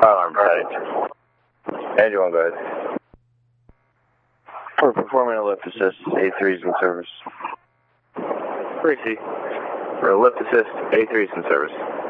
Alarm tight. And you want to go ahead. We're performing a lift assist. A3's in service. Tracy. For a lift assist, A3's in service.